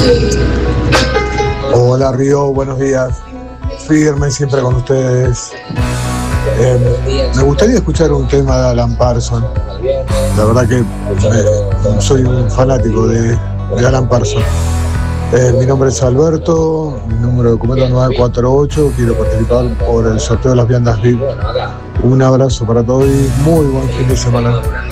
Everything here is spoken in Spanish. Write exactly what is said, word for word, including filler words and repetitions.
Hola Río, buenos días. Firme siempre con ustedes. Eh, me gustaría escuchar un tema de Alan Parsons. La verdad que eh, soy un fanático de, de Alan Parsons. Eh, mi nombre es Alberto, mi número de documento nueve cuatro ocho. Quiero participar por el sorteo de las viandas V I P. Un abrazo para todos y muy buen fin de semana.